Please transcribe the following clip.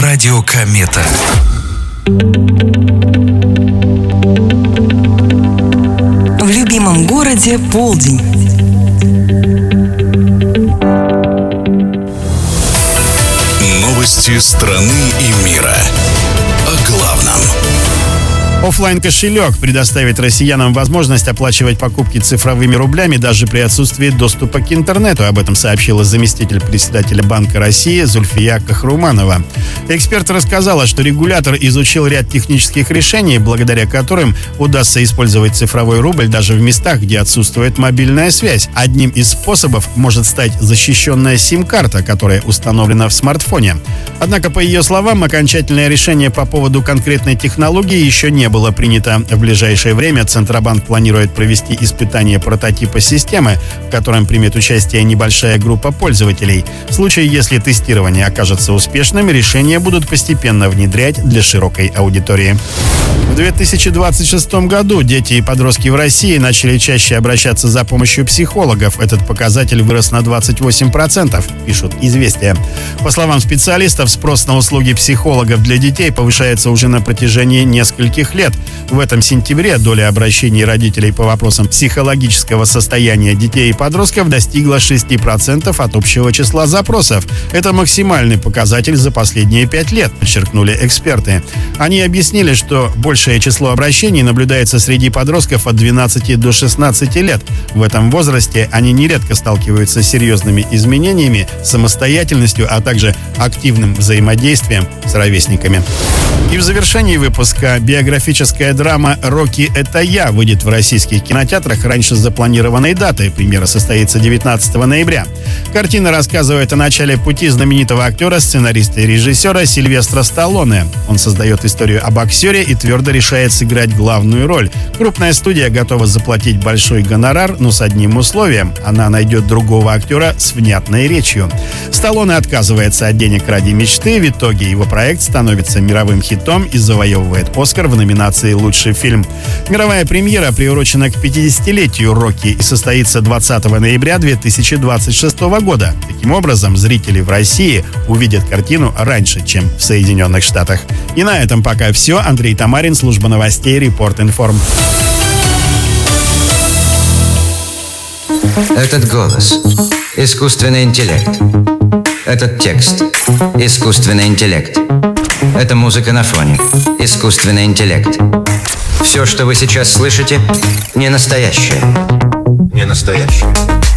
Радио Комета. В любимом городе полдень. Новости страны и мира. О главном. Оффлайн-кошелек предоставит россиянам возможность оплачивать покупки цифровыми рублями даже при отсутствии доступа к интернету. Об этом сообщила заместитель председателя Банка России Зульфия Кахруманова. Эксперт рассказала, что регулятор изучил ряд технических решений, благодаря которым удастся использовать цифровой рубль даже в местах, где отсутствует мобильная связь. Одним из способов может стать защищенная сим-карта, которая установлена в смартфоне. Однако, по ее словам, окончательное решение по поводу конкретной технологии еще не было принято. В ближайшее время Центробанк планирует провести испытание прототипа системы, в котором примет участие небольшая группа пользователей. В случае, если тестирование окажется успешным, решения будут постепенно внедрять для широкой аудитории. В 2026 году дети и подростки в России начали чаще обращаться за помощью психологов. Этот показатель вырос на 28%, пишут «Известия». По словам специалистов, спрос на услуги психологов для детей повышается уже на протяжении нескольких лет. В этом сентябре доля обращений родителей по вопросам психологического состояния детей и подростков достигла 6% от общего числа запросов. Это максимальный показатель за последние 5 лет, подчеркнули эксперты. Они объяснили, что большее число обращений наблюдается среди подростков от 12 до 16 лет. В этом возрасте они нередко сталкиваются с серьезными изменениями, самостоятельностью, а также активным взаимодействием с ровесниками. И в завершении выпуска биографическая драма «Рокки – это я» выйдет в российских кинотеатрах раньше запланированной даты. Премьера состоится 19 ноября. Картина рассказывает о начале пути знаменитого актера, сценариста и режиссера Сильвестра Сталлоне. Он создает историю о боксере и твердо решает сыграть главную роль. Крупная студия готова заплатить большой гонорар, но с одним условием – она найдет другого актера с внятной речью. Сталлоне отказывается от денег ради мечты. В итоге его проект становится мировым хитом и завоевывает «Оскар» в номинации «Лучший фильм». Мировая премьера приурочена к 50-летию «Рокки» и состоится 20 ноября 2026 года. Таким образом, зрители в России увидят картину раньше, чем в Соединенных Штатах. И на этом пока все. Андрей Тамарин, служба новостей «Репорт Информ». Этот голос – искусственный интеллект. Этот текст – искусственный интеллект. Эта музыка на фоне – искусственный интеллект. Все, что вы сейчас слышите, не настоящее. Не настоящее.